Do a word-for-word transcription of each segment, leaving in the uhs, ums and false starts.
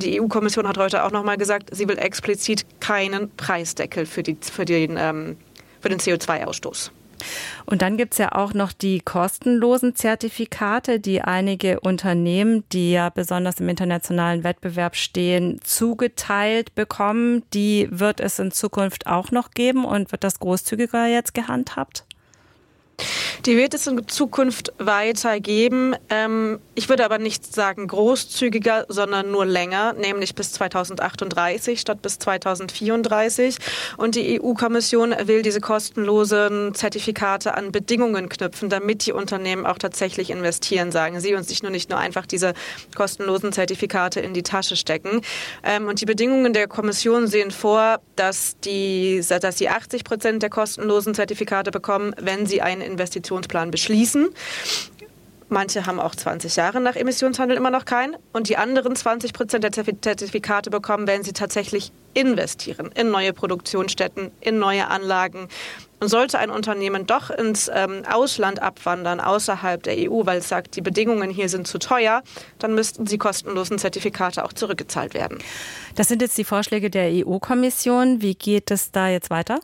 die E U-Kommission hat heute auch nochmal gesagt, sie will explizit keinen Preisdeckel für, die, für den, ähm, für den C O zwei Ausstoß. Und dann gibt es ja auch noch die kostenlosen Zertifikate, die einige Unternehmen, die ja besonders im internationalen Wettbewerb stehen, zugeteilt bekommen. Die wird es in Zukunft auch noch geben und wird das großzügiger jetzt gehandhabt? Die wird es in Zukunft weitergeben. Ähm, ich würde aber nicht sagen großzügiger, sondern nur länger, nämlich bis zweitausendachtunddreißig statt bis zweitausendvierunddreißig. Und die E U-Kommission will diese kostenlosen Zertifikate an Bedingungen knüpfen, damit die Unternehmen auch tatsächlich investieren, sagen sie, und sich nur nicht nur einfach diese kostenlosen Zertifikate in die Tasche stecken. Ähm, und die Bedingungen der Kommission sehen vor, dass die, dass sie achtzig Prozent der kostenlosen Zertifikate bekommen, wenn sie einen Investitionsplan beschließen. Manche haben auch zwanzig Jahre nach Emissionshandel immer noch keinen. Und die anderen zwanzig Prozent der Zertifikate bekommen, wenn sie tatsächlich investieren in neue Produktionsstätten, in neue Anlagen. Und sollte ein Unternehmen doch ins ähm, Ausland abwandern, außerhalb der E U, weil es sagt, die Bedingungen hier sind zu teuer, dann müssten die kostenlosen Zertifikate auch zurückgezahlt werden. Das sind jetzt die Vorschläge der E U-Kommission. Wie geht es da jetzt weiter?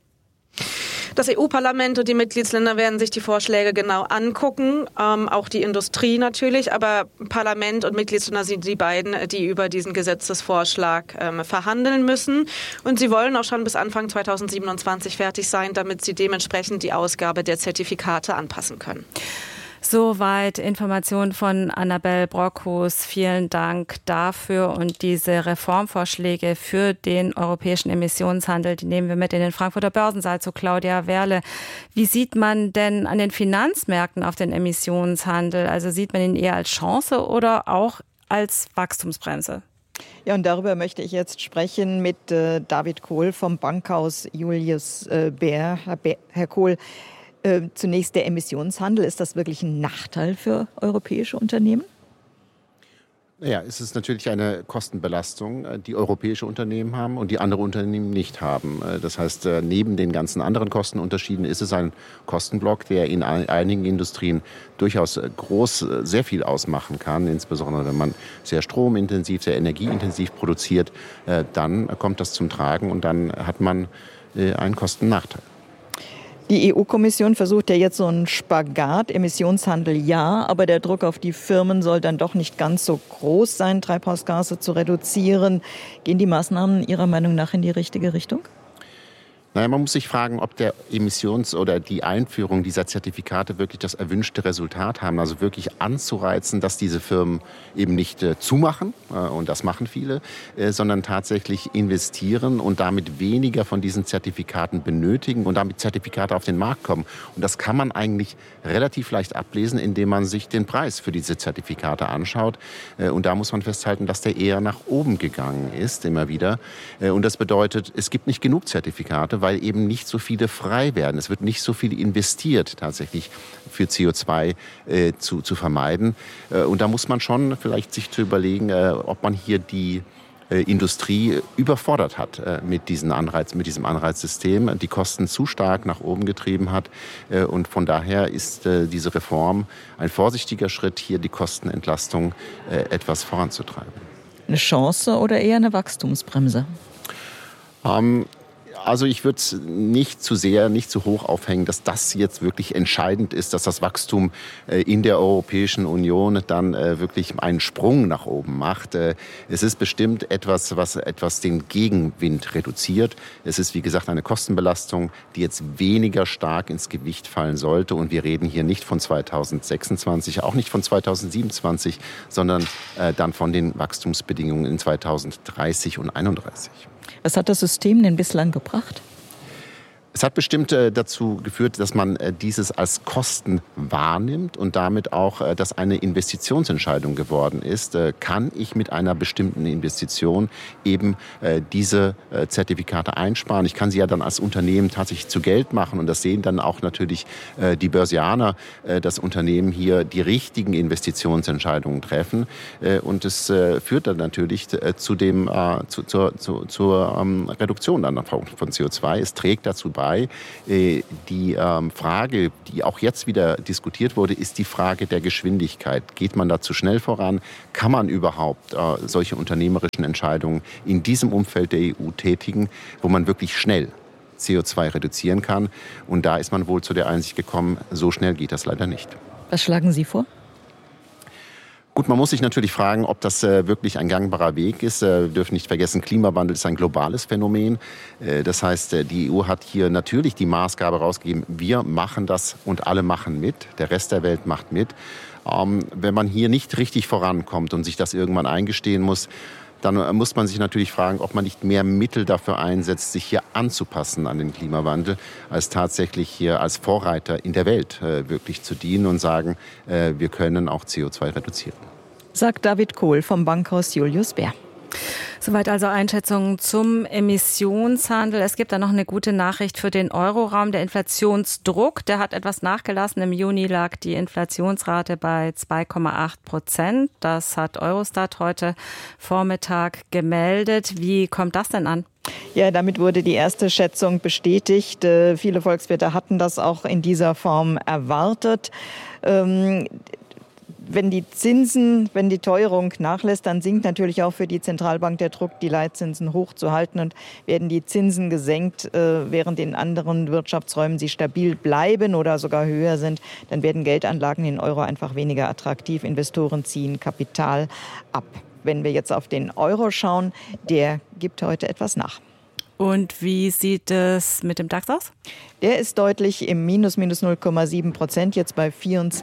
Das E U-Parlament und die Mitgliedsländer werden sich die Vorschläge genau angucken, ähm, auch die Industrie natürlich, aber Parlament und Mitgliedsländer sind die beiden, die über diesen Gesetzesvorschlag ähm, verhandeln müssen. Und sie wollen auch schon bis Anfang zweitausendsiebenundzwanzig fertig sein, damit sie dementsprechend die Ausgabe der Zertifikate anpassen können. Soweit Informationen von Annabel Brockhus. Vielen Dank dafür. Und diese Reformvorschläge für den europäischen Emissionshandel, die nehmen wir mit in den Frankfurter Börsensaal zu Claudia Werle. Wie sieht man denn an den Finanzmärkten auf den Emissionshandel? Also sieht man ihn eher als Chance oder auch als Wachstumsbremse? Ja, und darüber möchte ich jetzt sprechen mit äh, David Kohl vom Bankhaus Julius äh, Baer. Herr, Be- Herr Kohl, Äh, zunächst der Emissionshandel. Ist das wirklich ein Nachteil für europäische Unternehmen? Ja, es ist natürlich eine Kostenbelastung, die europäische Unternehmen haben und die andere Unternehmen nicht haben. Das heißt, neben den ganzen anderen Kostenunterschieden ist es ein Kostenblock, der in einigen Industrien durchaus groß, sehr viel ausmachen kann. Insbesondere wenn man sehr stromintensiv, sehr energieintensiv produziert, dann kommt das zum Tragen und dann hat man einen Kostennachteil. Die E U-Kommission versucht ja jetzt so einen Spagat, Emissionshandel ja, aber der Druck auf die Firmen soll dann doch nicht ganz so groß sein, Treibhausgase zu reduzieren. Gehen die Maßnahmen Ihrer Meinung nach in die richtige Richtung? Naja, man muss sich fragen, ob der Emissions- oder die Einführung dieser Zertifikate wirklich das erwünschte Resultat haben. Also wirklich anzureizen, dass diese Firmen eben nicht äh, zumachen, äh, und das machen viele, äh, sondern tatsächlich investieren und damit weniger von diesen Zertifikaten benötigen und damit Zertifikate auf den Markt kommen. Und das kann man eigentlich relativ leicht ablesen, indem man sich den Preis für diese Zertifikate anschaut. Äh, und da muss man festhalten, dass der eher nach oben gegangen ist, immer wieder. Äh, und das bedeutet, es gibt nicht genug Zertifikate, weil eben nicht so viele frei werden. Es wird nicht so viel investiert, tatsächlich für C O zwei äh, zu, zu vermeiden. Äh, und da muss man schon vielleicht sich zu überlegen, äh, ob man hier die äh, Industrie überfordert hat äh, mit, diesen Anreiz, mit diesem Anreizsystem, die Kosten zu stark nach oben getrieben hat. Äh, und von daher ist äh, diese Reform ein vorsichtiger Schritt, hier die Kostenentlastung äh, etwas voranzutreiben. Eine Chance oder eher eine Wachstumsbremse? Ähm, Also ich würde es nicht zu sehr, nicht zu hoch aufhängen, dass das jetzt wirklich entscheidend ist, dass das Wachstum in der Europäischen Union dann wirklich einen Sprung nach oben macht. Es ist bestimmt etwas, was etwas den Gegenwind reduziert. Es ist, wie gesagt, eine Kostenbelastung, die jetzt weniger stark ins Gewicht fallen sollte. Und wir reden hier nicht von zweitausendsechsundzwanzig, auch nicht von zweitausendsiebenundzwanzig, sondern dann von den Wachstumsbedingungen in zweitausenddreißig und einunddreißig. Was hat das System denn bislang gebracht? Es hat bestimmt äh, dazu geführt, dass man äh, dieses als Kosten wahrnimmt und damit auch, äh, dass eine Investitionsentscheidung geworden ist. Äh, kann ich mit einer bestimmten Investition eben äh, diese äh, Zertifikate einsparen? Ich kann sie ja dann als Unternehmen tatsächlich zu Geld machen und das sehen dann auch natürlich äh, die Börsianer, äh, dass Unternehmen hier die richtigen Investitionsentscheidungen treffen. Äh, und es äh, führt dann natürlich äh, zu dem, äh, zu, zur, zu, zur ähm, Reduktion dann von, von C O zwei. Es trägt dazu bei, dabei. Äh, die ähm, Frage, die auch jetzt wieder diskutiert wurde, ist die Frage der Geschwindigkeit. Geht man da zu schnell voran? Kann man überhaupt äh, solche unternehmerischen Entscheidungen in diesem Umfeld der E U tätigen, wo man wirklich schnell C O zwei reduzieren kann? Und da ist man wohl zu der Einsicht gekommen, so schnell geht das leider nicht. Was schlagen Sie vor? Gut, man muss sich natürlich fragen, ob das äh, wirklich ein gangbarer Weg ist. Äh, wir dürfen nicht vergessen, Klimawandel ist ein globales Phänomen. Äh, das heißt, äh, die E U hat hier natürlich die Maßgabe rausgegeben, wir machen das und alle machen mit. Der Rest der Welt macht mit. Ähm, wenn man hier nicht richtig vorankommt und sich das irgendwann eingestehen muss, dann muss man sich natürlich fragen, ob man nicht mehr Mittel dafür einsetzt, sich hier anzupassen an den Klimawandel, als tatsächlich hier als Vorreiter in der Welt äh, wirklich zu dienen und sagen, äh, wir können auch C O zwei reduzieren. Sagt David Kohl vom Bankhaus Julius Baer. Soweit also Einschätzungen zum Emissionshandel. Es gibt da noch eine gute Nachricht für den Euroraum. Der Inflationsdruck, der hat etwas nachgelassen. Im Juni lag die Inflationsrate bei zwei Komma acht Prozent. Das hat Eurostat heute Vormittag gemeldet. Wie kommt das denn an? Ja, damit wurde die erste Schätzung bestätigt. Äh, viele Volkswirte hatten das auch in dieser Form erwartet. Ähm, Wenn die Zinsen, wenn die Teuerung nachlässt, dann sinkt natürlich auch für die Zentralbank der Druck, die Leitzinsen hochzuhalten, und werden die Zinsen gesenkt, äh, während in anderen Wirtschaftsräumen sie stabil bleiben oder sogar höher sind, dann werden Geldanlagen in Euro einfach weniger attraktiv. Investoren ziehen Kapital ab. Wenn wir jetzt auf den Euro schauen, der gibt heute etwas nach. Und wie sieht es mit dem DAX aus? Der ist deutlich im Minus, minus null Komma sieben Prozent, jetzt bei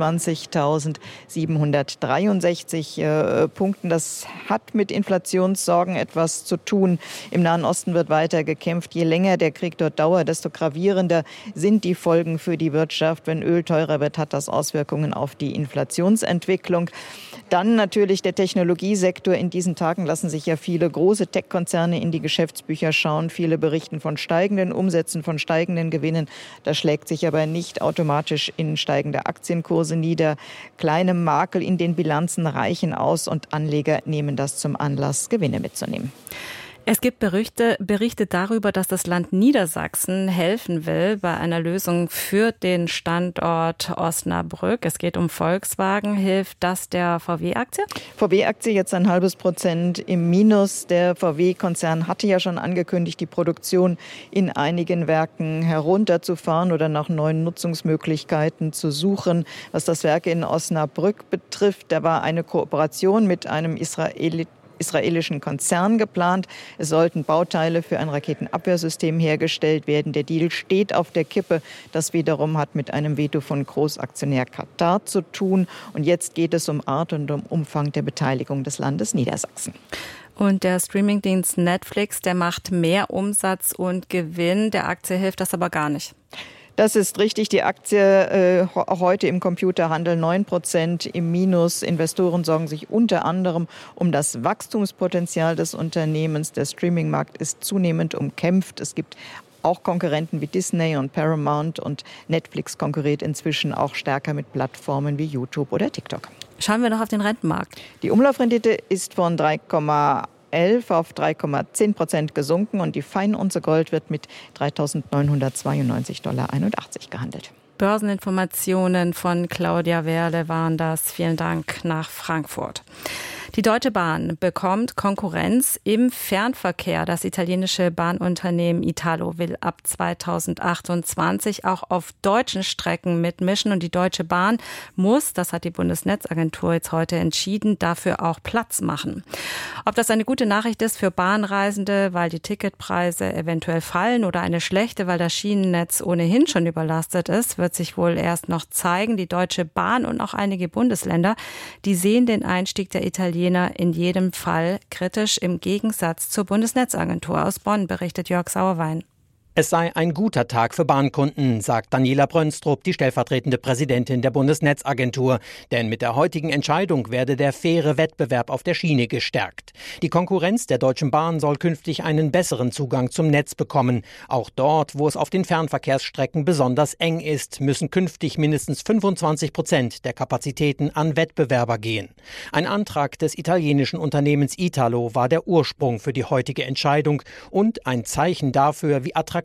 vierundzwanzigtausendsiebenhundertdreiundsechzig äh, Punkten. Das hat mit Inflationssorgen etwas zu tun. Im Nahen Osten wird weiter gekämpft. Je länger der Krieg dort dauert, desto gravierender sind die Folgen für die Wirtschaft. Wenn Öl teurer wird, hat das Auswirkungen auf die Inflationsentwicklung. Dann natürlich der Technologiesektor. In diesen Tagen lassen sich ja viele große Tech-Konzerne in die Geschäftsbücher schauen. Viele berichten von steigenden Umsätzen, von steigenden Gewinnen. Das schlägt sich aber nicht automatisch in steigende Aktienkurse nieder. Kleine Makel in den Bilanzen reichen aus und Anleger nehmen das zum Anlass, Gewinne mitzunehmen. Es gibt Berichte, Berichte darüber, dass das Land Niedersachsen helfen will bei einer Lösung für den Standort Osnabrück. Es geht um Volkswagen. Hilft das der V W-Aktie? V W-Aktie jetzt ein halbes Prozent im Minus. Der V W-Konzern hatte ja schon angekündigt, die Produktion in einigen Werken herunterzufahren oder nach neuen Nutzungsmöglichkeiten zu suchen. Was das Werk in Osnabrück betrifft, da war eine Kooperation mit einem Israeli israelischen Konzern geplant. Es sollten Bauteile für ein Raketenabwehrsystem hergestellt werden. Der Deal steht auf der Kippe. Das wiederum hat mit einem Veto von Großaktionär Katar zu tun. Und jetzt geht es um Art und um Umfang der Beteiligung des Landes Niedersachsen. Und der Streamingdienst Netflix, der macht mehr Umsatz und Gewinn. Der Aktie hilft das aber gar nicht. Das ist richtig. Die Aktie äh, auch heute im Computerhandel neun Prozent im Minus. Investoren sorgen sich unter anderem um das Wachstumspotenzial des Unternehmens. Der Streamingmarkt ist zunehmend umkämpft. Es gibt auch Konkurrenten wie Disney und Paramount, und Netflix konkurriert inzwischen auch stärker mit Plattformen wie YouTube oder TikTok. Schauen wir noch auf den Rentenmarkt. Die Umlaufrendite ist von drei Komma elf auf drei Komma zehn Prozent gesunken und die Feinunze Gold wird mit dreitausendneunhundertzweiundneunzig Komma einundachtzig Dollar gehandelt. Börseninformationen von Claudia Werle waren das. Vielen Dank nach Frankfurt. Die Deutsche Bahn bekommt Konkurrenz im Fernverkehr. Das italienische Bahnunternehmen Italo will ab zweitausendachtundzwanzig auch auf deutschen Strecken mitmischen. Und die Deutsche Bahn muss, das hat die Bundesnetzagentur jetzt heute entschieden, dafür auch Platz machen. Ob das eine gute Nachricht ist für Bahnreisende, weil die Ticketpreise eventuell fallen, oder eine schlechte, weil das Schienennetz ohnehin schon überlastet ist, wird sich wohl erst noch zeigen. Die Deutsche Bahn und auch einige Bundesländer, die sehen den Einstieg der Italiener in jedem Fall kritisch, im Gegensatz zur Bundesnetzagentur. Aus Bonn berichtet Jörg Sauerwein. Es sei ein guter Tag für Bahnkunden, sagt Daniela Brönstrup, die stellvertretende Präsidentin der Bundesnetzagentur. Denn mit der heutigen Entscheidung werde der faire Wettbewerb auf der Schiene gestärkt. Die Konkurrenz der Deutschen Bahn soll künftig einen besseren Zugang zum Netz bekommen. Auch dort, wo es auf den Fernverkehrsstrecken besonders eng ist, müssen künftig mindestens fünfundzwanzig Prozent der Kapazitäten an Wettbewerber gehen. Ein Antrag des italienischen Unternehmens Italo war der Ursprung für die heutige Entscheidung und ein Zeichen dafür, wie attraktiv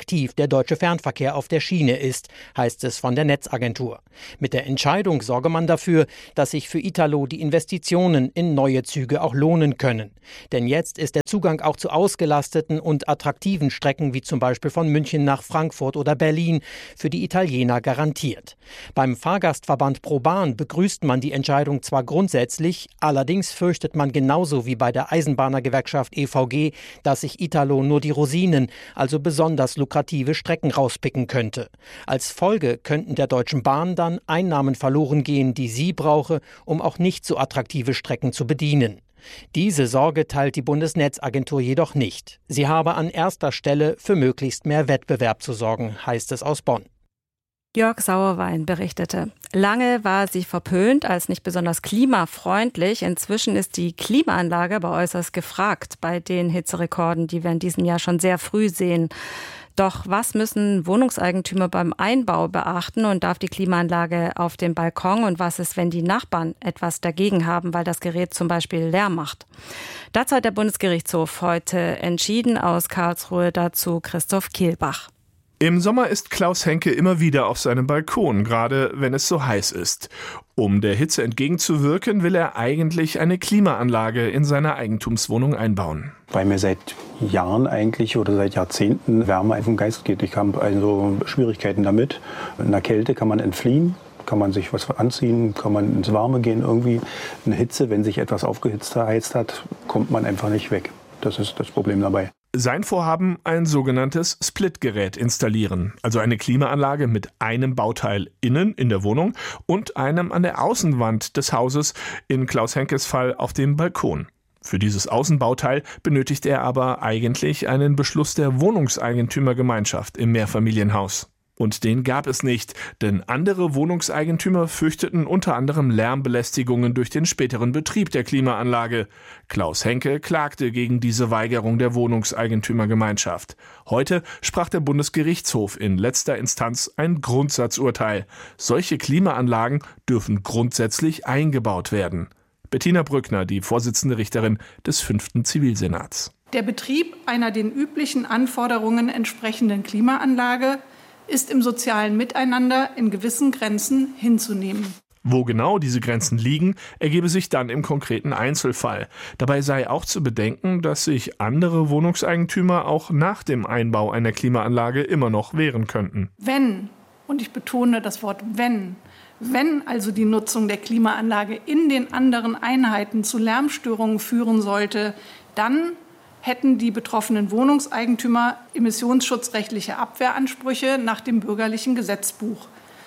attraktiv der deutsche Fernverkehr auf der Schiene ist, heißt es von der Netzagentur. Mit der Entscheidung sorge man dafür, dass sich für Italo die Investitionen in neue Züge auch lohnen können. Denn jetzt ist der Zugang auch zu ausgelasteten und attraktiven Strecken wie zum Beispiel von München nach Frankfurt oder Berlin für die Italiener garantiert. Beim Fahrgastverband ProBahn begrüßt man die Entscheidung zwar grundsätzlich, allerdings fürchtet man genauso wie bei der Eisenbahnergewerkschaft E V G, dass sich Italo nur die Rosinen, also besonders lukrative Strecken rauspicken könnte. Als Folge könnten der Deutschen Bahn dann Einnahmen verloren gehen, die sie brauche, um auch nicht so attraktive Strecken zu bedienen. Diese Sorge teilt die Bundesnetzagentur jedoch nicht. Sie habe an erster Stelle für möglichst mehr Wettbewerb zu sorgen, heißt es aus Bonn. Jörg Sauerwein berichtete. Lange war sie verpönt als nicht besonders klimafreundlich. Inzwischen ist die Klimaanlage aber äußerst gefragt bei den Hitzerekorden, die wir in diesem Jahr schon sehr früh sehen. Doch was müssen Wohnungseigentümer beim Einbau beachten und darf die Klimaanlage auf dem Balkon? Und was ist, wenn die Nachbarn etwas dagegen haben, weil das Gerät zum Beispiel Lärm macht? Dazu hat der Bundesgerichtshof heute entschieden. Aus Karlsruhe dazu Christoph Kehlbach. Im Sommer ist Klaus Henke immer wieder auf seinem Balkon, gerade wenn es so heiß ist. Um der Hitze entgegenzuwirken, will er eigentlich eine Klimaanlage in seiner Eigentumswohnung einbauen. Weil mir seit Jahren eigentlich oder seit Jahrzehnten Wärme auf den Geist geht. Ich habe also Schwierigkeiten damit. In der Kälte kann man entfliehen, kann man sich was anziehen, kann man ins Warme gehen irgendwie. In Hitze, wenn sich etwas aufgeheizt hat, kommt man einfach nicht weg. Das ist das Problem dabei. Sein Vorhaben, ein sogenanntes Split-Gerät installieren, also eine Klimaanlage mit einem Bauteil innen in der Wohnung und einem an der Außenwand des Hauses, in Klaus Henkes Fall auf dem Balkon. Für dieses Außenbauteil benötigt er aber eigentlich einen Beschluss der Wohnungseigentümergemeinschaft im Mehrfamilienhaus. Und den gab es nicht, denn andere Wohnungseigentümer fürchteten unter anderem Lärmbelästigungen durch den späteren Betrieb der Klimaanlage. Klaus Henke klagte gegen diese Weigerung der Wohnungseigentümergemeinschaft. Heute sprach der Bundesgerichtshof in letzter Instanz ein Grundsatzurteil. Solche Klimaanlagen dürfen grundsätzlich eingebaut werden. Bettina Brückner, die Vorsitzende Richterin des fünften Zivilsenats. Der Betrieb einer den üblichen Anforderungen entsprechenden Klimaanlage ist im sozialen Miteinander in gewissen Grenzen hinzunehmen. Wo genau diese Grenzen liegen, ergebe sich dann im konkreten Einzelfall. Dabei sei auch zu bedenken, dass sich andere Wohnungseigentümer auch nach dem Einbau einer Klimaanlage immer noch wehren könnten. Wenn, und ich betone das Wort wenn, wenn also die Nutzung der Klimaanlage in den anderen Einheiten zu Lärmstörungen führen sollte, dann hätten die betroffenen Wohnungseigentümer emissionsschutzrechtliche Abwehransprüche nach dem bürgerlichen Gesetzbuch.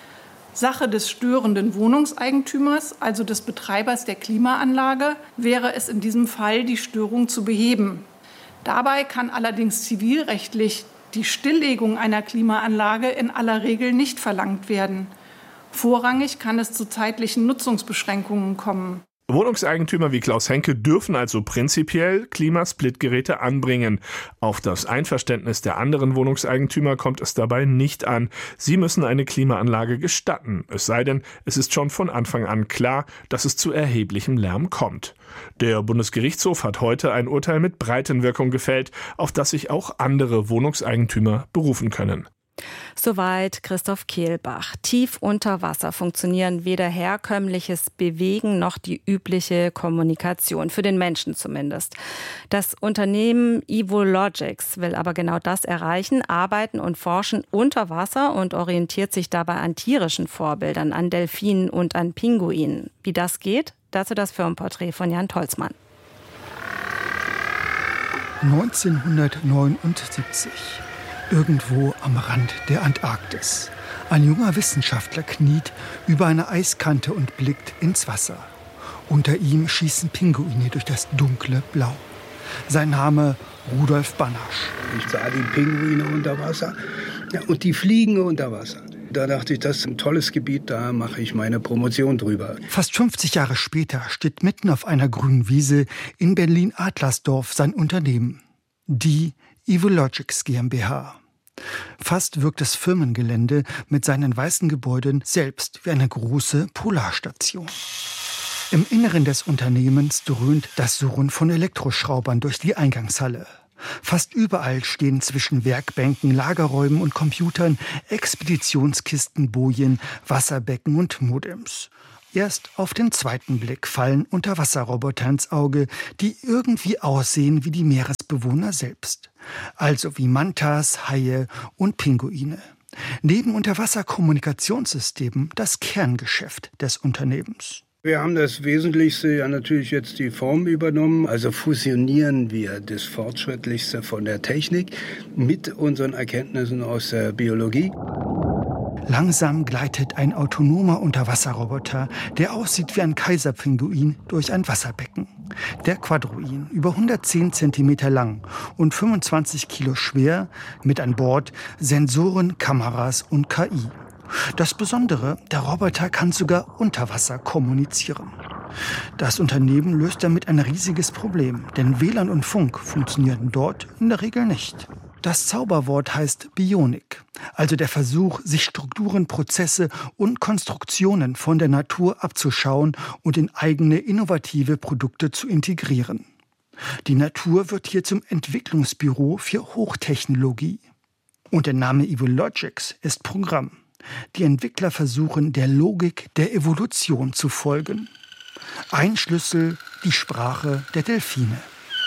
Sache des störenden Wohnungseigentümers, also des Betreibers der Klimaanlage, wäre es in diesem Fall, die Störung zu beheben. Dabei kann allerdings zivilrechtlich die Stilllegung einer Klimaanlage in aller Regel nicht verlangt werden. Vorrangig kann es zu zeitlichen Nutzungsbeschränkungen kommen. Wohnungseigentümer wie Klaus Henke dürfen also prinzipiell Klimasplitgeräte anbringen. Auf das Einverständnis der anderen Wohnungseigentümer kommt es dabei nicht an. Sie müssen eine Klimaanlage gestatten, es sei denn, es ist schon von Anfang an klar, dass es zu erheblichem Lärm kommt. Der Bundesgerichtshof hat heute ein Urteil mit Breitenwirkung gefällt, auf das sich auch andere Wohnungseigentümer berufen können. Soweit Christoph Kehlbach. Tief unter Wasser funktionieren weder herkömmliches Bewegen noch die übliche Kommunikation, für den Menschen zumindest. Das Unternehmen Evologics will aber genau das erreichen, arbeiten und forschen unter Wasser und orientiert sich dabei an tierischen Vorbildern, an Delfinen und an Pinguinen. Wie das geht, dazu das Firmenporträt von Jan Tolzmann. neunzehnhundertneunundsiebzig. Irgendwo am Rand der Antarktis. Ein junger Wissenschaftler kniet über eine Eiskante und blickt ins Wasser. Unter ihm schießen Pinguine durch das dunkle Blau. Sein Name Rudolf Bannersch. Ich sah die Pinguine unter Wasser, ja, und die fliegen unter Wasser. Da dachte ich, das ist ein tolles Gebiet, da mache ich meine Promotion drüber. Fast fünfzig Jahre später steht mitten auf einer grünen Wiese in Berlin-Adlersdorf sein Unternehmen. Die Evologics GmbH. Fast wirkt das Firmengelände mit seinen weißen Gebäuden selbst wie eine große Polarstation. Im Inneren des Unternehmens dröhnt das Surren von Elektroschraubern durch die Eingangshalle. Fast überall stehen zwischen Werkbänken, Lagerräumen und Computern Expeditionskisten, Bojen, Wasserbecken und Modems. Erst auf den zweiten Blick fallen Unterwasserroboter ins Auge, die irgendwie aussehen wie die Meeresbewohner selbst. Also wie Mantas, Haie und Pinguine. Neben Unterwasserkommunikationssystemen das Kerngeschäft des Unternehmens. Wir haben das Wesentlichste ja natürlich jetzt die Form übernommen. Also fusionieren wir das Fortschrittlichste von der Technik mit unseren Erkenntnissen aus der Biologie. Langsam gleitet ein autonomer Unterwasserroboter, der aussieht wie ein Kaiserpinguin, durch ein Wasserbecken. Der Quadroin, über hundertzehn Zentimeter lang und fünfundzwanzig Kilo schwer, mit an Bord Sensoren, Kameras und K I. Das Besondere, der Roboter kann sogar unter Wasser kommunizieren. Das Unternehmen löst damit ein riesiges Problem, denn W L A N und Funk funktionieren dort in der Regel nicht. Das Zauberwort heißt Bionik, also der Versuch, sich Strukturen, Prozesse und Konstruktionen von der Natur abzuschauen und in eigene innovative Produkte zu integrieren. Die Natur wird hier zum Entwicklungsbüro für Hochtechnologie. Und der Name Evologics ist Programm. Die Entwickler versuchen, der Logik der Evolution zu folgen. Ein Schlüssel, die Sprache der Delfine.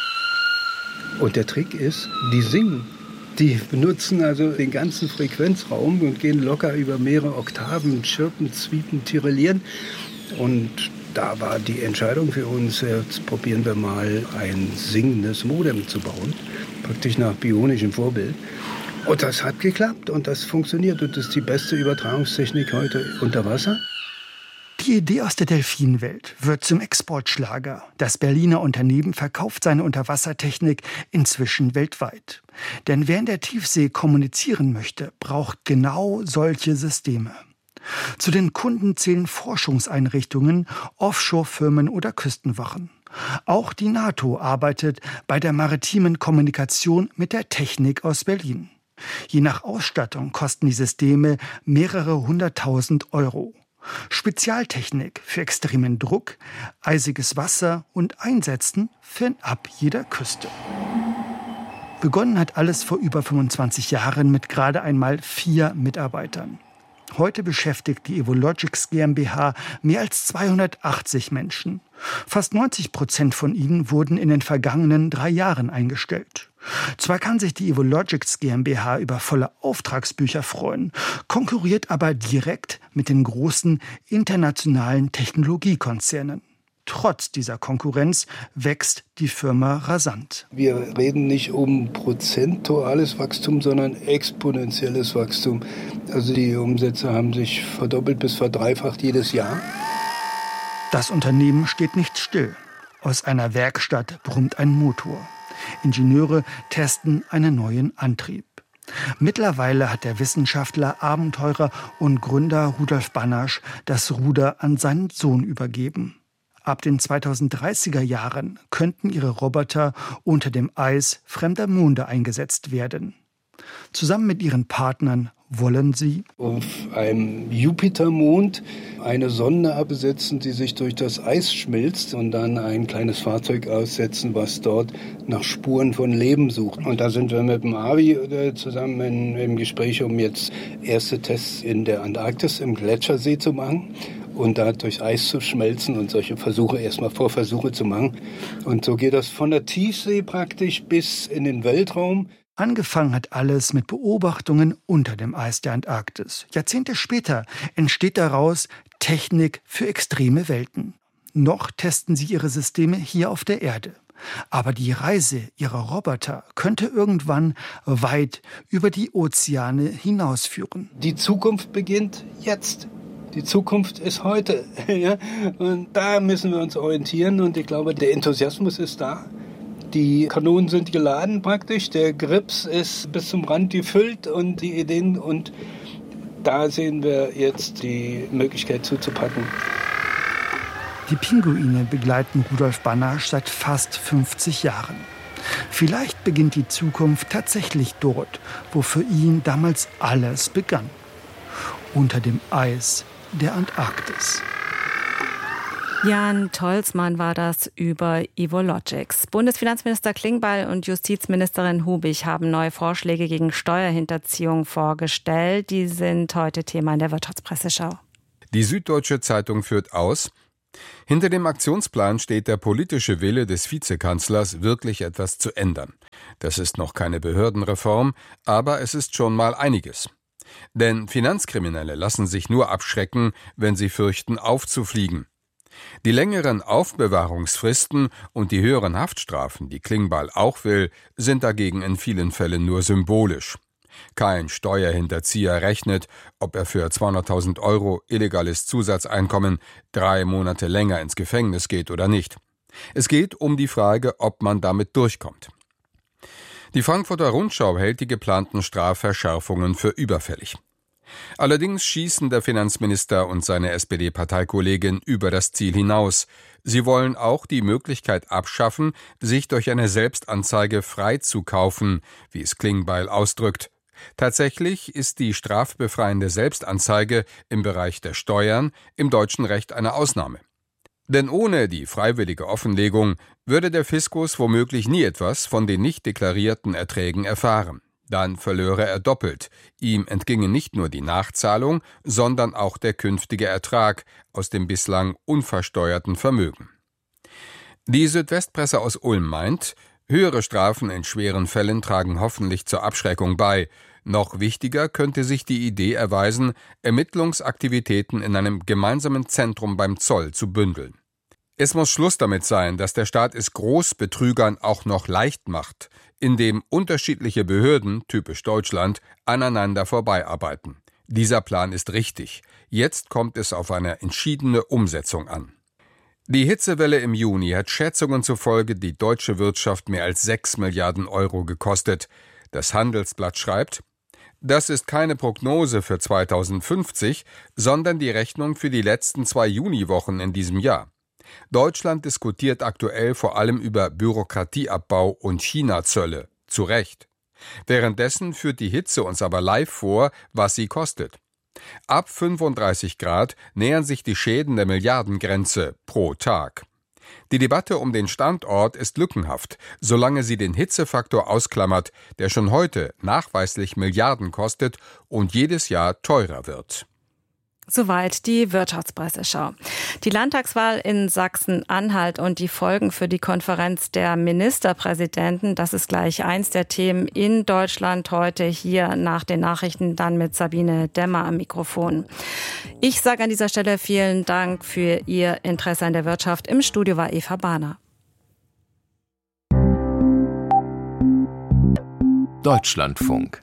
Und der Trick ist, die singen. Die benutzen also den ganzen Frequenzraum und gehen locker über mehrere Oktaven, chirpen, zwiepen, tirillieren. Und da war die Entscheidung für uns, jetzt probieren wir mal ein singendes Modem zu bauen, praktisch nach bionischem Vorbild. Und das hat geklappt und das funktioniert und das ist die beste Übertragungstechnik heute unter Wasser. Die Idee aus der Delfinwelt wird zum Exportschlager. Das Berliner Unternehmen verkauft seine Unterwassertechnik inzwischen weltweit. Denn wer in der Tiefsee kommunizieren möchte, braucht genau solche Systeme. Zu den Kunden zählen Forschungseinrichtungen, Offshore-Firmen oder Küstenwachen. Auch die NATO arbeitet bei der maritimen Kommunikation mit der Technik aus Berlin. Je nach Ausstattung kosten die Systeme mehrere hunderttausend Euro. Spezialtechnik für extremen Druck, eisiges Wasser und Einsätzen fernab jeder Küste. Begonnen hat alles vor über fünfundzwanzig Jahren mit gerade einmal vier Mitarbeitern. Heute beschäftigt die Evologics GmbH mehr als zweihundertachtzig Menschen. Fast neunzig Prozent von ihnen wurden in den vergangenen drei Jahren eingestellt. Zwar kann sich die Evologics GmbH über volle Auftragsbücher freuen, konkurriert aber direkt mit den großen internationalen Technologiekonzernen. Trotz dieser Konkurrenz wächst die Firma rasant. Wir reden nicht um prozentuales Wachstum, sondern exponentielles Wachstum. Also die Umsätze haben sich verdoppelt bis verdreifacht jedes Jahr. Das Unternehmen steht nicht still. Aus einer Werkstatt brummt ein Motor. Ingenieure testen einen neuen Antrieb. Mittlerweile hat der Wissenschaftler, Abenteurer und Gründer Rudolf Banasch das Ruder an seinen Sohn übergeben. Ab den zweitausenddreißiger Jahren könnten ihre Roboter unter dem Eis fremder Monde eingesetzt werden. Zusammen mit ihren Partnern wollen sie auf einem Jupitermond eine Sonde absetzen, die sich durch das Eis schmilzt und dann ein kleines Fahrzeug aussetzen, was dort nach Spuren von Leben sucht. Und da sind wir mit dem Avi zusammen in, im Gespräch, um jetzt erste Tests in der Antarktis im Gletschersee zu machen und da durch Eis zu schmelzen und solche Versuche, erstmal Vorversuche zu machen. Und so geht das von der Tiefsee praktisch bis in den Weltraum. Angefangen hat alles mit Beobachtungen unter dem Eis der Antarktis. Jahrzehnte später entsteht daraus Technik für extreme Welten. Noch testen sie ihre Systeme hier auf der Erde. Aber die Reise ihrer Roboter könnte irgendwann weit über die Ozeane hinausführen. Die Zukunft beginnt jetzt. Die Zukunft ist heute. Ja? Und da müssen wir uns orientieren. Und ich glaube, der Enthusiasmus ist da. Die Kanonen sind geladen praktisch, der Grips ist bis zum Rand gefüllt und die Ideen, und da sehen wir jetzt die Möglichkeit zuzupacken. Die Pinguine begleiten Rudolf Banasch seit fast fünfzig Jahren. Vielleicht beginnt die Zukunft tatsächlich dort, wo für ihn damals alles begann. Unter dem Eis der Antarktis. Jan Tolsmann war das über Evologics. Bundesfinanzminister Klingbeil und Justizministerin Hubig haben neue Vorschläge gegen Steuerhinterziehung vorgestellt. Die sind heute Thema in der Wirtschaftspresseschau. Die Süddeutsche Zeitung führt aus: Hinter dem Aktionsplan steht der politische Wille des Vizekanzlers, wirklich etwas zu ändern. Das ist noch keine Behördenreform, aber es ist schon mal einiges. Denn Finanzkriminelle lassen sich nur abschrecken, wenn sie fürchten, aufzufliegen. Die längeren Aufbewahrungsfristen und die höheren Haftstrafen, die Klingbeil auch will, sind dagegen in vielen Fällen nur symbolisch. Kein Steuerhinterzieher rechnet, ob er für zweihunderttausend Euro illegales Zusatzeinkommen drei Monate länger ins Gefängnis geht oder nicht. Es geht um die Frage, ob man damit durchkommt. Die Frankfurter Rundschau hält die geplanten Strafverschärfungen für überfällig. Allerdings schießen der Finanzminister und seine S P D-Parteikollegin über das Ziel hinaus. Sie wollen auch die Möglichkeit abschaffen, sich durch eine Selbstanzeige freizukaufen, wie es Klingbeil ausdrückt. Tatsächlich ist die strafbefreiende Selbstanzeige im Bereich der Steuern im deutschen Recht eine Ausnahme. Denn ohne die freiwillige Offenlegung würde der Fiskus womöglich nie etwas von den nicht deklarierten Erträgen erfahren. Dann verlöre er doppelt. Ihm entginge nicht nur die Nachzahlung, sondern auch der künftige Ertrag aus dem bislang unversteuerten Vermögen. Die Südwestpresse aus Ulm meint, höhere Strafen in schweren Fällen tragen hoffentlich zur Abschreckung bei. Noch wichtiger könnte sich die Idee erweisen, Ermittlungsaktivitäten in einem gemeinsamen Zentrum beim Zoll zu bündeln. Es muss Schluss damit sein, dass der Staat es Großbetrügern auch noch leicht macht, indem unterschiedliche Behörden, typisch Deutschland, aneinander vorbeiarbeiten. Dieser Plan ist richtig. Jetzt kommt es auf eine entschiedene Umsetzung an. Die Hitzewelle im Juni hat Schätzungen zufolge die deutsche Wirtschaft mehr als sechs Milliarden Euro gekostet. Das Handelsblatt schreibt: Das ist keine Prognose für zweitausendfünfzig, sondern die Rechnung für die letzten zwei Juniwochen in diesem Jahr. Deutschland diskutiert aktuell vor allem über Bürokratieabbau und China-Zölle. Zu Recht. Währenddessen führt die Hitze uns aber live vor, was sie kostet. Ab fünfunddreißig Grad nähern sich die Schäden der Milliardengrenze pro Tag. Die Debatte um den Standort ist lückenhaft, solange sie den Hitzefaktor ausklammert, der schon heute nachweislich Milliarden kostet und jedes Jahr teurer wird. Soweit die Wirtschaftspresseschau. Die Landtagswahl in Sachsen-Anhalt und die Folgen für die Konferenz der Ministerpräsidenten, das ist gleich eins der Themen in Deutschland heute hier nach den Nachrichten, dann mit Sabine Dämmer am Mikrofon. Ich sage an dieser Stelle vielen Dank für Ihr Interesse an der Wirtschaft. Im Studio war Eva Bahner. Deutschlandfunk.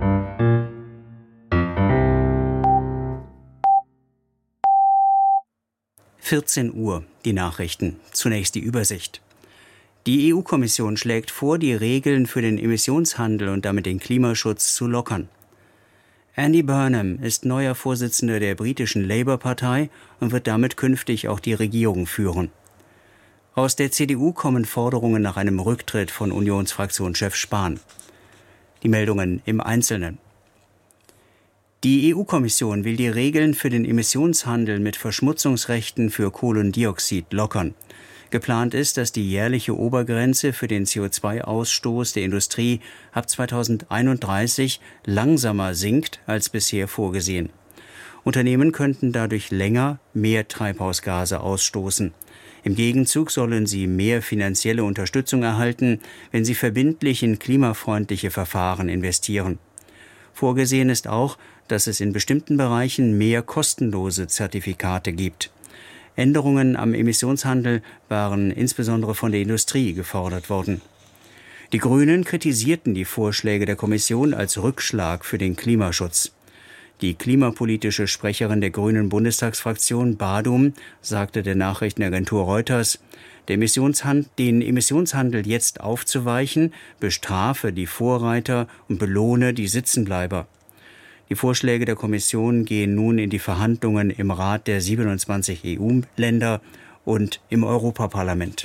vierzehn Uhr, die Nachrichten. Zunächst die Übersicht. Die E U-Kommission schlägt vor, die Regeln für den Emissionshandel und damit den Klimaschutz zu lockern. Andy Burnham ist neuer Vorsitzender der britischen Labour-Partei und wird damit künftig auch die Regierung führen. Aus der C D U kommen Forderungen nach einem Rücktritt von Unionsfraktionschef Spahn. Die Meldungen im Einzelnen. Die E U-Kommission will die Regeln für den Emissionshandel mit Verschmutzungsrechten für Kohlendioxid lockern. Geplant ist, dass die jährliche Obergrenze für den C O zwei Ausstoß der Industrie ab zweitausendeinunddreißig langsamer sinkt als bisher vorgesehen. Unternehmen könnten dadurch länger mehr Treibhausgase ausstoßen. Im Gegenzug sollen sie mehr finanzielle Unterstützung erhalten, wenn sie verbindlich in klimafreundliche Verfahren investieren. Vorgesehen ist auch, dass es in bestimmten Bereichen mehr kostenlose Zertifikate gibt. Änderungen am Emissionshandel waren insbesondere von der Industrie gefordert worden. Die Grünen kritisierten die Vorschläge der Kommission als Rückschlag für den Klimaschutz. Die klimapolitische Sprecherin der Grünen Bundestagsfraktion, Badum, sagte der Nachrichtenagentur Reuters, der Emissionshand- den Emissionshandel jetzt aufzuweichen, bestrafe die Vorreiter und belohne die Sitzenbleiber. Die Vorschläge der Kommission gehen nun in die Verhandlungen im Rat der siebenundzwanzig E U-Länder und im Europaparlament.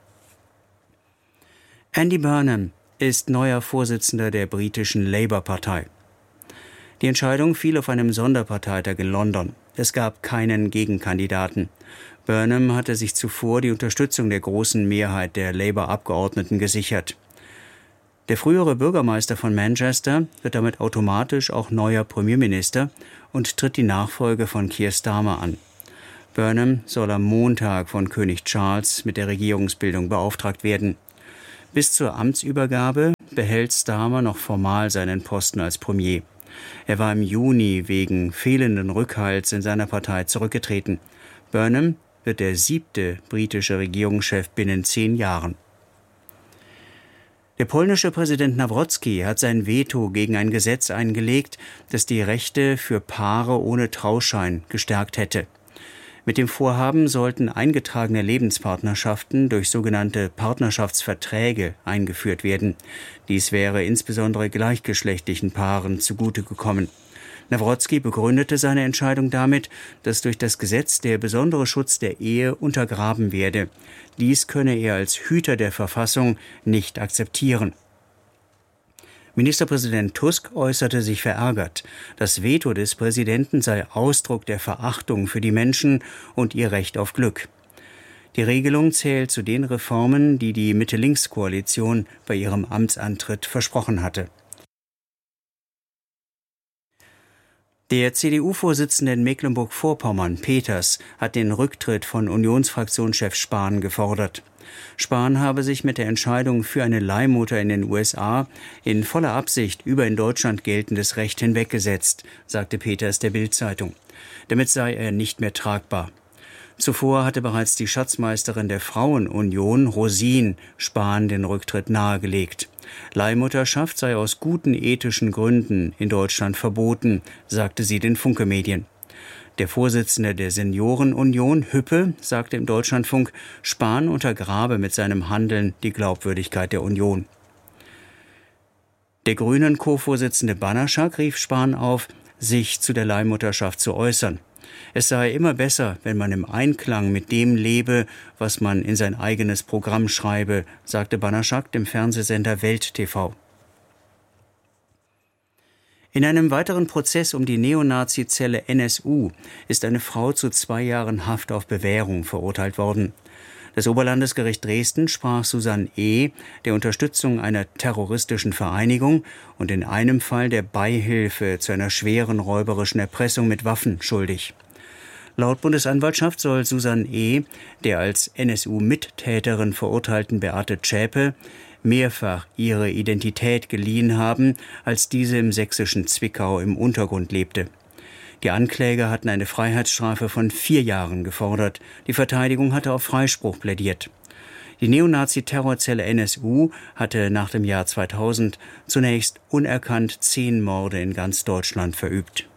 Andy Burnham ist neuer Vorsitzender der britischen Labour-Partei. Die Entscheidung fiel auf einem Sonderparteitag in London. Es gab keinen Gegenkandidaten. Burnham hatte sich zuvor die Unterstützung der großen Mehrheit der Labour-Abgeordneten gesichert. Der frühere Bürgermeister von Manchester wird damit automatisch auch neuer Premierminister und tritt die Nachfolge von Keir Starmer an. Burnham soll am Montag von König Charles mit der Regierungsbildung beauftragt werden. Bis zur Amtsübergabe behält Starmer noch formal seinen Posten als Premier. Er war im Juni wegen fehlenden Rückhalts in seiner Partei zurückgetreten. Burnham wird der siebte britische Regierungschef binnen zehn Jahren. Der polnische Präsident Nawrocki hat sein Veto gegen ein Gesetz eingelegt, das die Rechte für Paare ohne Trauschein gestärkt hätte. Mit dem Vorhaben sollten eingetragene Lebenspartnerschaften durch sogenannte Partnerschaftsverträge eingeführt werden. Dies wäre insbesondere gleichgeschlechtlichen Paaren zugute gekommen. Nawrocki begründete seine Entscheidung damit, dass durch das Gesetz der besondere Schutz der Ehe untergraben werde. Dies könne er als Hüter der Verfassung nicht akzeptieren. Ministerpräsident Tusk äußerte sich verärgert. Das Veto des Präsidenten sei Ausdruck der Verachtung für die Menschen und ihr Recht auf Glück. Die Regelung zählt zu den Reformen, die die Mitte-Links-Koalition bei ihrem Amtsantritt versprochen hatte. Der C D U-Vorsitzende in Mecklenburg-Vorpommern, Peters, hat den Rücktritt von Unionsfraktionschef Spahn gefordert. Spahn habe sich mit der Entscheidung für eine Leihmutter in den U S A in voller Absicht über in Deutschland geltendes Recht hinweggesetzt, sagte Peters der Bild-Zeitung. Damit sei er nicht mehr tragbar. Zuvor hatte bereits die Schatzmeisterin der Frauenunion, Rosin, Spahn den Rücktritt nahegelegt. Leihmutterschaft sei aus guten ethischen Gründen in Deutschland verboten, sagte sie den Funke-Medien. Der Vorsitzende der Seniorenunion, Hüppe, sagte im Deutschlandfunk, Spahn untergrabe mit seinem Handeln die Glaubwürdigkeit der Union. Der Grünen-Co-Vorsitzende Banaschak rief Spahn auf, sich zu der Leihmutterschaft zu äußern. Es sei immer besser, wenn man im Einklang mit dem lebe, was man in sein eigenes Programm schreibe, sagte Banaschak dem Fernsehsender Welt T V. In einem weiteren Prozess um die Neonazi-Zelle N S U ist eine Frau zu zwei Jahren Haft auf Bewährung verurteilt worden. Das Oberlandesgericht Dresden sprach Susanne E. der Unterstützung einer terroristischen Vereinigung und in einem Fall der Beihilfe zu einer schweren räuberischen Erpressung mit Waffen schuldig. Laut Bundesanwaltschaft soll Susanne E. der als N S U-Mittäterin verurteilten Beate Zschäpe mehrfach ihre Identität geliehen haben, als diese im sächsischen Zwickau im Untergrund lebte. Die Ankläger hatten eine Freiheitsstrafe von vier Jahren gefordert. Die Verteidigung hatte auf Freispruch plädiert. Die Neonazi-Terrorzelle N S U hatte nach dem Jahr zweitausend zunächst unerkannt zehn Morde in ganz Deutschland verübt.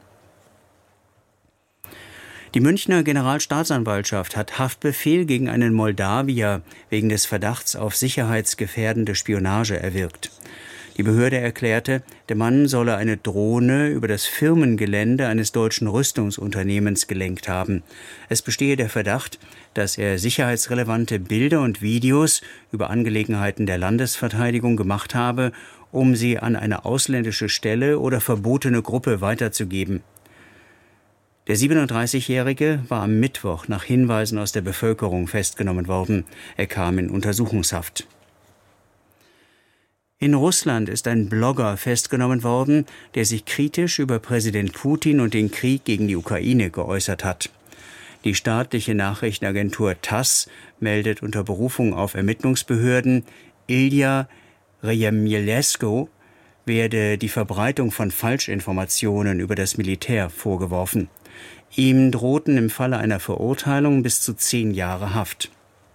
Die Münchner Generalstaatsanwaltschaft hat Haftbefehl gegen einen Moldawier wegen des Verdachts auf sicherheitsgefährdende Spionage erwirkt. Die Behörde erklärte, der Mann solle eine Drohne über das Firmengelände eines deutschen Rüstungsunternehmens gelenkt haben. Es bestehe der Verdacht, dass er sicherheitsrelevante Bilder und Videos über Angelegenheiten der Landesverteidigung gemacht habe, um sie an eine ausländische Stelle oder verbotene Gruppe weiterzugeben. Der siebenunddreißigjährige war am Mittwoch nach Hinweisen aus der Bevölkerung festgenommen worden. Er kam in Untersuchungshaft. In Russland ist ein Blogger festgenommen worden, der sich kritisch über Präsident Putin und den Krieg gegen die Ukraine geäußert hat. Die staatliche Nachrichtenagentur TASS meldet unter Berufung auf Ermittlungsbehörden, Ilya Rejemjelewsko werde die Verbreitung von Falschinformationen über das Militär vorgeworfen. Ihm drohten im Falle einer Verurteilung bis zu zehn Jahre Haft.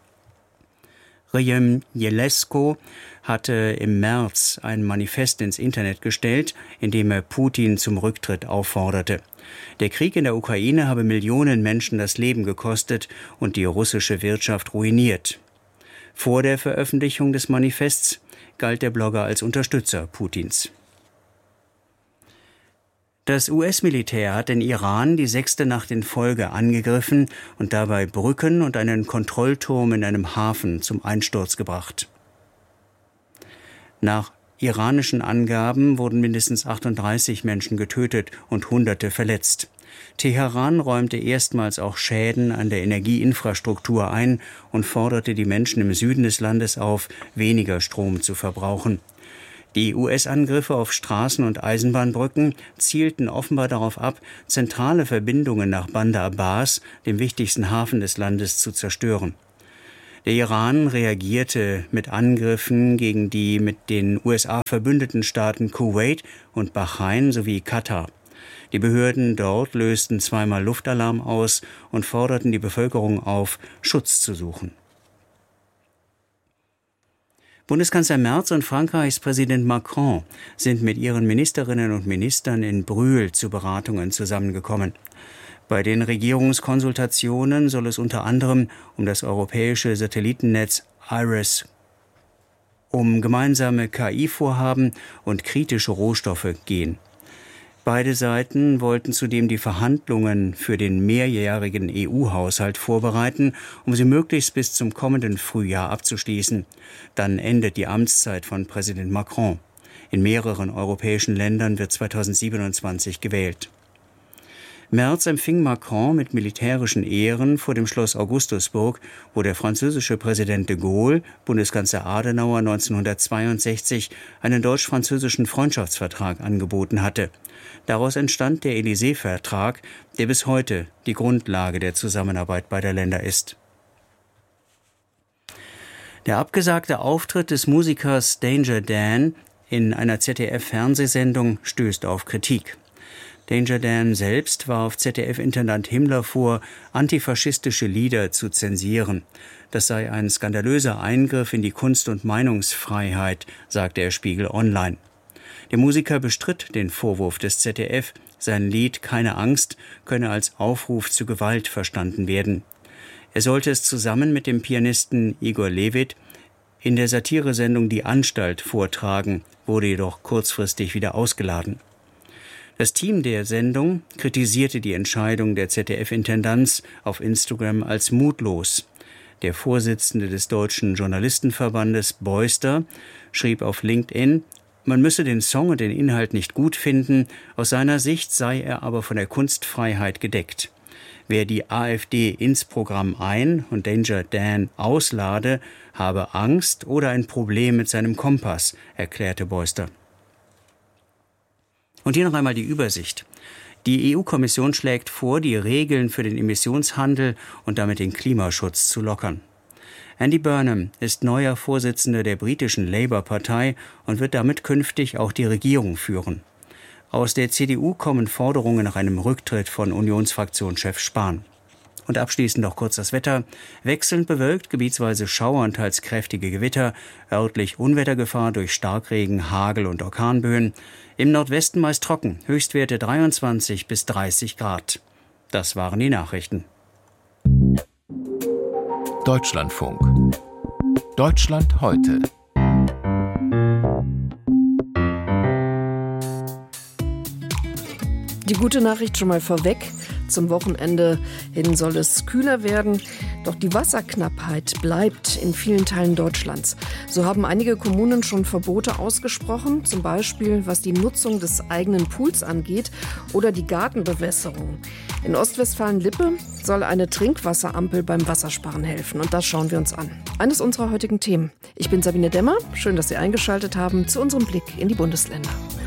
Rejemjelewsko hatte im März ein Manifest ins Internet gestellt, in dem er Putin zum Rücktritt aufforderte. Der Krieg in der Ukraine habe Millionen Menschen das Leben gekostet und die russische Wirtschaft ruiniert. Vor der Veröffentlichung des Manifests galt der Blogger als Unterstützer Putins. Das U S-Militär hat den Iran die sechste Nacht in Folge angegriffen und dabei Brücken und einen Kontrollturm in einem Hafen zum Einsturz gebracht. Nach iranischen Angaben wurden mindestens achtunddreißig Menschen getötet und Hunderte verletzt. Teheran räumte erstmals auch Schäden an der Energieinfrastruktur ein und forderte die Menschen im Süden des Landes auf, weniger Strom zu verbrauchen. Die U S-Angriffe auf Straßen- und Eisenbahnbrücken zielten offenbar darauf ab, zentrale Verbindungen nach Bandar Abbas, dem wichtigsten Hafen des Landes, zu zerstören. Der Iran reagierte mit Angriffen gegen die mit den U S A verbündeten Staaten Kuwait und Bahrain sowie Katar. Die Behörden dort lösten zweimal Luftalarm aus und forderten die Bevölkerung auf, Schutz zu suchen. Bundeskanzler Merz und Frankreichs Präsident Macron sind mit ihren Ministerinnen und Ministern in Brühl zu Beratungen zusammengekommen. Bei den Regierungskonsultationen soll es unter anderem um das europäische Satellitennetz IRIS, um gemeinsame K I-Vorhaben und kritische Rohstoffe gehen. Beide Seiten wollten zudem die Verhandlungen für den mehrjährigen E U-Haushalt vorbereiten, um sie möglichst bis zum kommenden Frühjahr abzuschließen. Dann endet die Amtszeit von Präsident Macron. In mehreren europäischen Ländern wird zweitausendsiebenundzwanzig gewählt. Merz empfing Macron mit militärischen Ehren vor dem Schloss Augustusburg, wo der französische Präsident de Gaulle Bundeskanzler Adenauer neunzehnhundertzweiundsechzig einen deutsch-französischen Freundschaftsvertrag angeboten hatte. Daraus entstand der Élysée-Vertrag, der bis heute die Grundlage der Zusammenarbeit beider Länder ist. Der abgesagte Auftritt des Musikers Danger Dan in einer Z D F-Fernsehsendung stößt auf Kritik. Danger Dan selbst warf Z D F-Intendant Himmler vor, antifaschistische Lieder zu zensieren. Das sei ein skandalöser Eingriff in die Kunst- und Meinungsfreiheit, sagte er Spiegel Online. Der Musiker bestritt den Vorwurf des Z D F, sein Lied »Keine Angst« könne als Aufruf zu Gewalt verstanden werden. Er sollte es zusammen mit dem Pianisten Igor Levit in der Satiresendung »Die Anstalt« vortragen, wurde jedoch kurzfristig wieder ausgeladen. Das Team der Sendung kritisierte die Entscheidung der Z D F-Intendanz auf Instagram als mutlos. Der Vorsitzende des Deutschen Journalistenverbandes Beuster schrieb auf LinkedIn, man müsse den Song und den Inhalt nicht gut finden, aus seiner Sicht sei er aber von der Kunstfreiheit gedeckt. Wer die AfD ins Programm ein- und Danger Dan auslade, habe Angst oder ein Problem mit seinem Kompass, erklärte Beuster. Und hier noch einmal die Übersicht. Die E U-Kommission schlägt vor, die Regeln für den Emissionshandel und damit den Klimaschutz zu lockern. Andy Burnham ist neuer Vorsitzender der britischen Labour-Partei und wird damit künftig auch die Regierung führen. Aus der C D U kommen Forderungen nach einem Rücktritt von Unionsfraktionschef Spahn. Und abschließend noch kurz das Wetter. Wechselnd bewölkt, gebietsweise Schauer und teils kräftige Gewitter, örtlich Unwettergefahr durch Starkregen, Hagel und Orkanböen. Im Nordwesten meist trocken, Höchstwerte dreiundzwanzig bis dreißig Grad. Das waren die Nachrichten. Deutschlandfunk. Deutschland heute. Die gute Nachricht schon mal vorweg. Zum Wochenende hin soll es kühler werden. Doch die Wasserknappheit bleibt in vielen Teilen Deutschlands. So haben einige Kommunen schon Verbote ausgesprochen, zum Beispiel was die Nutzung des eigenen Pools angeht oder die Gartenbewässerung. In Ostwestfalen-Lippe soll eine Trinkwasserampel beim Wassersparen helfen. Und das schauen wir uns an. Eines unserer heutigen Themen. Ich bin Sabine Demmer. Schön, dass Sie eingeschaltet haben zu unserem Blick in die Bundesländer.